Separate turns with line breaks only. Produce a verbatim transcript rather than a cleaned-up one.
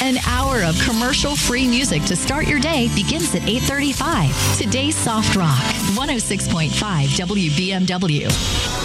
An hour of commercial-free music to start your day begins at eight thirty-five. Today's Soft Rock, one oh six point five W B M W.